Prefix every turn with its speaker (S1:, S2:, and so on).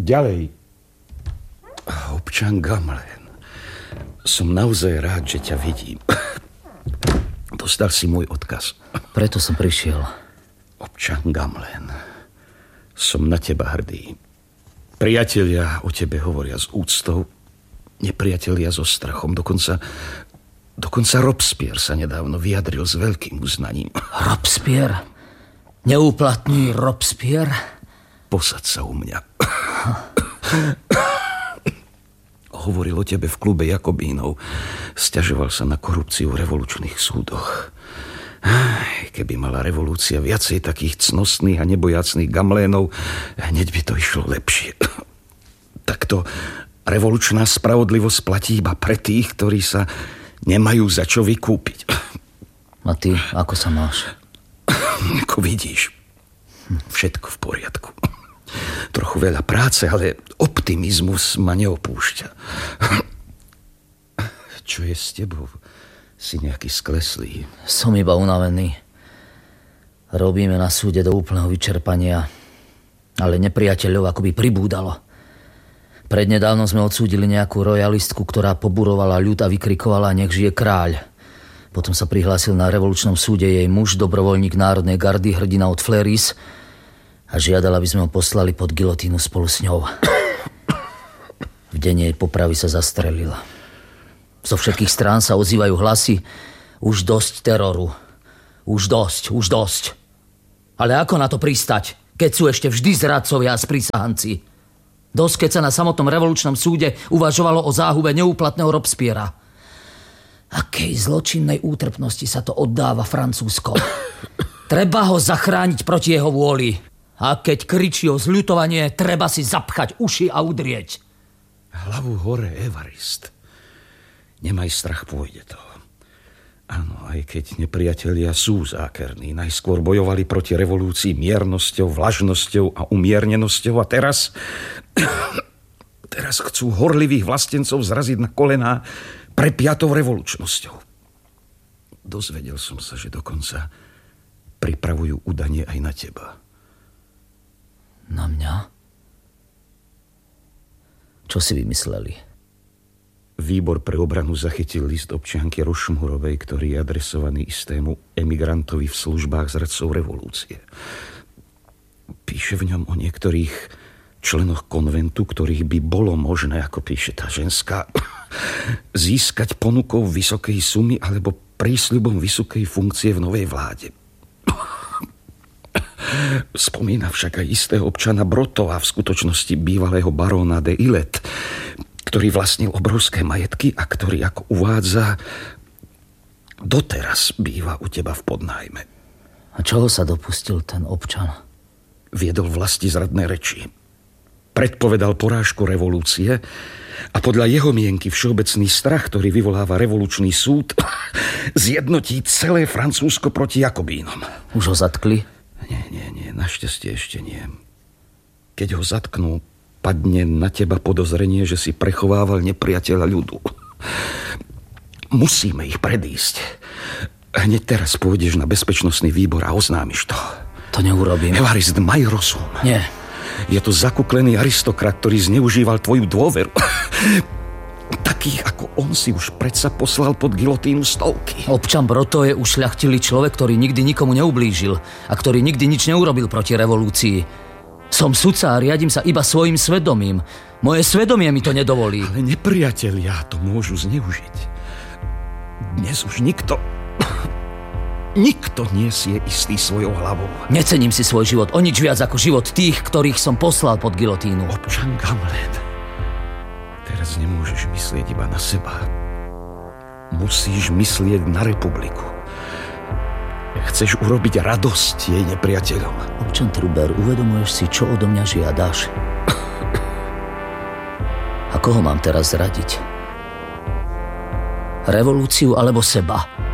S1: Ďalej. Občan Gamelin, som naozaj rád, že ťa vidím. Dostal si môj odkaz.
S2: Preto som prišiel.
S1: Občan Gamelin, som na teba hrdý. Priatelia o tebe hovoria s úctou, nepriatelia so strachom. Dokonca Robespierre sa nedávno vyjadril s veľkým uznaním.
S2: Robespierre? Neúplatný Robespierre?
S1: Posaď sa u mňa. Hovoril o tebe v klube Jakobínov. Sťažoval sa na korupciu v revolučných súdoch. Keby mala revolúcia viacej takých cnostných a nebojacných Gamelénov, hneď by to išlo lepšie. Takto revolučná spravodlivosť platí iba pre tých, ktorí sa nemajú za čo vykúpiť.
S2: A ty, ako sa máš?
S1: Ako vidíš, všetko v poriadku. Trochu veľa práce, ale optimizmus ma neopúšťa. Čo je s tebou? Si nejaký skleslý?
S2: Som iba unavený. Robíme na súde do úplného vyčerpania, ale nepriateľov akoby pribúdalo. Prednedávno sme odsúdili nejakú rojalistku, ktorá poburovala ľud a vykrikovala nech žije kráľ. Potom sa prihlásil na revolučnom súde jej muž, dobrovoľník Národnej gardy, hrdina od Fleuris, a žiadala, aby sme ho poslali pod gilotínu spolu s ňou. V deň jej popravy sa zastrelila. Zo všetkých strán sa ozývajú hlasy: už dosť teroru. Už dosť. Ale ako na to pristať, keď sú ešte vždy zradcovia a sprísahanci? Dosť, keď sa na samotnom revolučnom súde uvažovalo o záhube neúplatného Robespierra. Akej zločinnej útrpnosti sa to oddáva Francúzsko. Treba ho zachrániť proti jeho vôli. A keď kričí o zľutovanie, treba si zapchať uši a udrieť.
S1: Hlavu hore, Evarist. Nemaj strach, pôjde to. Áno, aj keď nepriatelia sú zákerní. Najskôr bojovali proti revolúcii miernosťou, vlažnosťou a umiernenosťou. A teraz chcú horlivých vlastencov zraziť na kolená prepiatou revolučnosťou. Dozvedel som sa, že dokonca pripravujú udanie aj na teba.
S2: Na mňa? Čo si vymysleli?
S1: Výbor pre obranu zachytil list občianky Rošmurovej, ktorý je adresovaný istému emigrantovi v službách zradcov revolúcie. Píše v ňom o niektorých členoch konventu, ktorých by bolo možné, ako píše tá ženská, získať ponukou vysokej sumy alebo prísľubom vysokej funkcie v novej vláde. Spomína však aj istého občana Brotova, v skutočnosti bývalého baróna de Ilet, ktorý vlastnil obrovské majetky a ktorý, ako uvádza, doteraz býva u teba v podnájme.
S2: A čoho sa dopustil ten občan?
S1: Viedol vlastizradné reči. Predpovedal porážku revolúcie a podľa jeho mienky všeobecný strach, ktorý vyvoláva revolučný súd, zjednotí celé Francúzsko proti Jakobínom.
S2: Už ho zatkli?
S1: Nie, našťastie ešte nie. Keď ho zatknú, padne na teba podozrenie, že si prechovával nepriateľa ľudu. Musíme ich predísť. Hneď teraz pôjdeš na bezpečnostný výbor a oznámiš to.
S2: To neurobím.
S1: Evarist, maj rozum.
S2: Nie.
S1: Je to zakuklený aristokrat, ktorý zneužíval tvoju dôveru. Takých ako on si už predsa poslal pod gilotínu stovky.
S2: Občan Broto je ušľachtilý človek, ktorý nikdy nikomu neublížil a ktorý nikdy nič neurobil proti revolúcii. Som sudca a riadím sa iba svojim svedomím. Moje svedomie mi to nedovolí.
S1: Ale nepriatelia to môžu zneužiť. Dnes už nikto nie si je istý svojou hlavou.
S2: Necením si svoj život o nič viac ako život tých, ktorých som poslal pod gilotínu.
S1: Občan Gamelin, teraz nemôžeš myslieť iba na seba. Musíš myslieť na republiku. Chceš urobiť radosť jej nepriateľom.
S2: Občan Truber, uvedomuješ si, čo odo mňa žiadaš? A koho mám teraz zradiť? Revolúciu alebo seba?